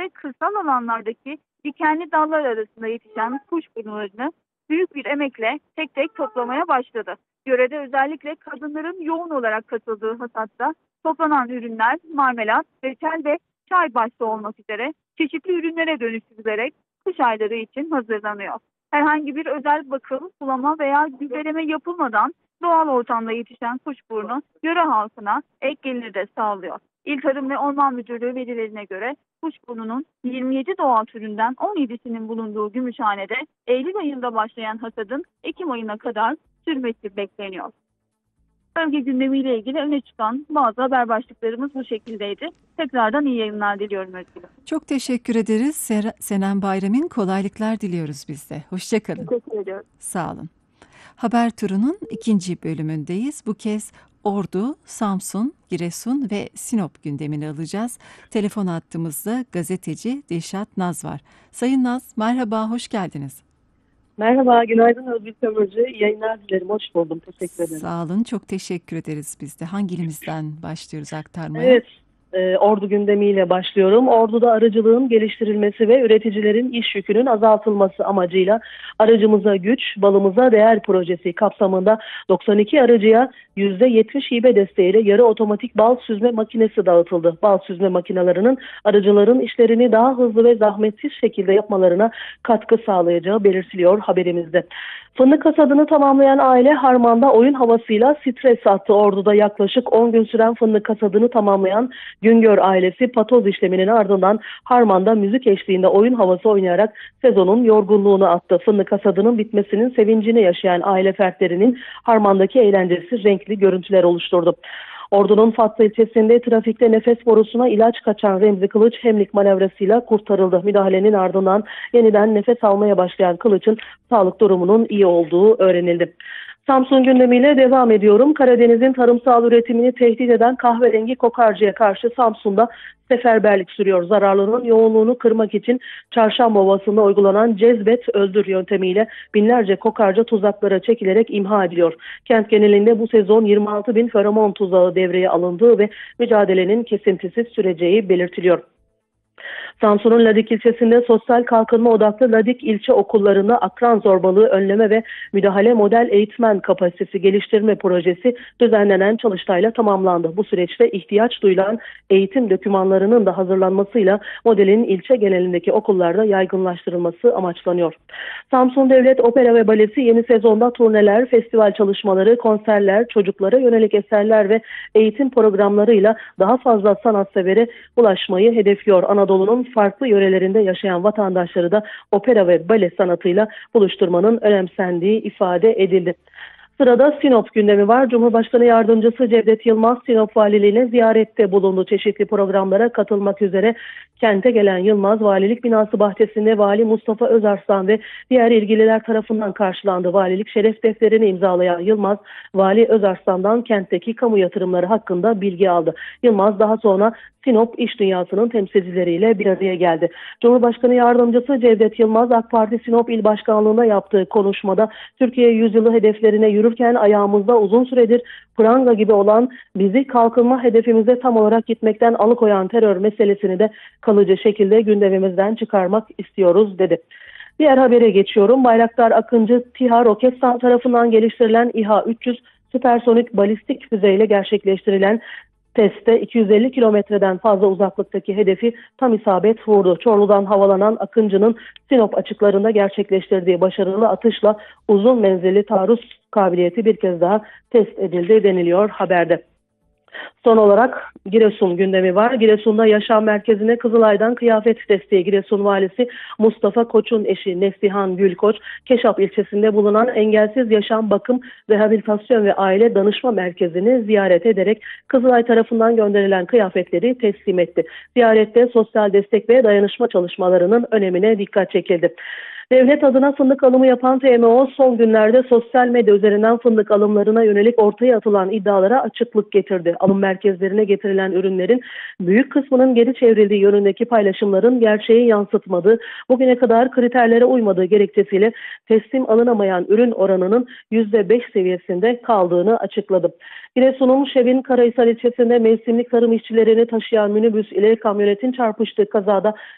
ve kırsal alanlardaki dikenli dallar arasında yetişen kuşburnularını büyük bir emekle tek tek toplamaya başladı. Yörede özellikle kadınların yoğun olarak katıldığı hasatta toplanan ürünler marmelat, reçel ve çay başta olmak üzere çeşitli ürünlere dönüştürülerek kış ayları için hazırlanıyor. Herhangi bir özel bakım, sulama veya gübreleme yapılmadan doğal ortamda yetişen kuşburnu yöre halkına ek gelir de sağlıyor. İl Tarım ve Orman Müdürlüğü verilerine göre kuşburnunun 27 doğal türünden 17'sinin bulunduğu Gümüşhane'de Eylül ayında başlayan hasadın Ekim ayına kadar sürmesi bekleniyor. Bölge gündemiyle ilgili öne çıkan bazı haber başlıklarımız bu şekildeydi. Tekrardan iyi yayınlar diliyorum Özgür. Çok teşekkür ederiz. Senen Bayram'ın kolaylıklar diliyoruz biz de. Hoşçakalın. Teşekkür ediyorum. Sağ olun. Haber turunun ikinci bölümündeyiz. Bu kez Ordu, Samsun, Giresun ve Sinop gündemini alacağız. Telefon hattımızda gazeteci Dilşat Naz var. Sayın Naz, merhaba, hoş geldiniz. Merhaba, günaydın Özgür Kömürcü. İyi yayınlar dilerim, hoş buldum. Teşekkür ederim. Sağ olun, çok teşekkür ederiz biz de. Hangi ilimizden başlıyoruz aktarmaya? Evet, Ordu gündemiyle başlıyorum. Ordu'da arıcılığın geliştirilmesi ve üreticilerin iş yükünün azaltılması amacıyla Arıcımıza Güç, Balımıza Değer projesi kapsamında 92 arıcıya %70 hibe desteğiyle yarı otomatik bal süzme makinesi dağıtıldı. Bal süzme makinelerinin arıcıların işlerini daha hızlı ve zahmetsiz şekilde yapmalarına katkı sağlayacağı belirtiliyor haberimizde. Fındık hasadını tamamlayan aile harmanda oyun havasıyla stres attı. Ordu'da yaklaşık 10 gün süren fındık hasadını tamamlayan Güngör ailesi patoz işleminin ardından harmanda müzik eşliğinde oyun havası oynayarak sezonun yorgunluğunu attı. Fındık hasadının bitmesinin sevincini yaşayan aile fertlerinin harmandaki eğlencesi renkli görüntüler oluşturdu. Ordu'nun Fatsa ilçesinde trafikte nefes borusuna ilaç kaçan Remzi Kılıç hemlik manevrasıyla kurtarıldı. Müdahalenin ardından yeniden nefes almaya başlayan Kılıç'ın sağlık durumunun iyi olduğu öğrenildi. Samsun gündemiyle devam ediyorum. Karadeniz'in tarımsal üretimini tehdit eden kahverengi kokarcıya karşı Samsun'da seferberlik sürüyor. Zararlının yoğunluğunu kırmak için Çarşamba Ovası'nda uygulanan cezbet öldür yöntemiyle binlerce kokarca tuzaklara çekilerek imha ediliyor. Kent genelinde bu sezon 26 bin feromon tuzağı devreye alındığı ve mücadelenin kesintisiz süreceği belirtiliyor. Samsun'un Ladik ilçesinde sosyal kalkınma odaklı Ladik ilçe okullarında akran zorbalığı önleme ve müdahale model eğitmen kapasitesi geliştirme projesi düzenlenen çalıştayla tamamlandı. Bu süreçte ihtiyaç duyulan eğitim dokümanlarının da hazırlanmasıyla modelin ilçe genelindeki okullarda yaygınlaştırılması amaçlanıyor. Samsun Devlet Opera ve Balesi yeni sezonda turneler, festival çalışmaları, konserler, çocuklara yönelik eserler ve eğitim programlarıyla daha fazla sanatsevere ulaşmayı hedefliyor. Anadolu'nun farklı yörelerinde yaşayan vatandaşları da opera ve bale sanatıyla buluşturmanın önemsendiği ifade edildi. Sırada Sinop gündemi var. Cumhurbaşkanı Yardımcısı Cevdet Yılmaz Sinop Valiliğine ziyarette bulundu. Çeşitli programlara katılmak üzere kente gelen Yılmaz, valilik binası bahçesinde Vali Mustafa Özarslan ve diğer ilgililer tarafından karşılandı. Valilik şeref defterini imzalayan Yılmaz, Vali Özarslan'dan kentteki kamu yatırımları hakkında bilgi aldı. Yılmaz daha sonra Sinop iş dünyasının temsilcileriyle bir araya geldi. Cumhurbaşkanı Yardımcısı Cevdet Yılmaz, AK Parti Sinop İl Başkanlığı'nda yaptığı konuşmada Türkiye yüzyılı hedeflerine yürürken ayağımızda uzun süredir pranga gibi olan, bizi kalkınma hedefimize tam olarak gitmekten alıkoyan terör meselesini de kalıcı şekilde gündemimizden çıkarmak istiyoruz dedi. Diğer habere geçiyorum. Bayraktar Akıncı TİHA Roketsan tarafından geliştirilen İHA-300 süpersonik balistik füzeyle gerçekleştirilen testte 250 kilometreden fazla uzaklıktaki hedefi tam isabet vurdu. Çorlu'dan havalanan Akıncı'nın Sinop açıklarında gerçekleştirdiği başarılı atışla uzun menzilli taarruz kabiliyeti bir kez daha test edildi deniliyor haberde. Son olarak Giresun gündemi var. Giresun'da yaşam merkezine Kızılay'dan kıyafet desteği Giresun Valisi Mustafa Koç'un eşi Neslihan Gülkoç, Keşap ilçesinde bulunan Engelsiz Yaşam Bakım, Rehabilitasyon ve Aile Danışma Merkezi'ni ziyaret ederek Kızılay tarafından gönderilen kıyafetleri teslim etti. Ziyarette sosyal destek ve dayanışma çalışmalarının önemine dikkat çekildi. Devlet adına fındık alımı yapan TMO son günlerde sosyal medya üzerinden fındık alımlarına yönelik ortaya atılan iddialara açıklık getirdi. Alım merkezlerine getirilen ürünlerin büyük kısmının geri çevrildiği yönündeki paylaşımların gerçeği yansıtmadığı, bugüne kadar kriterlere uymadığı gerekçesiyle teslim alınamayan ürün oranının %5 seviyesinde kaldığını açıkladı. Giresun'un Şebin Karahisar ilçesinde mevsimlik tarım işçilerini taşıyan minibüs ile kamyonetin çarpıştığı kazada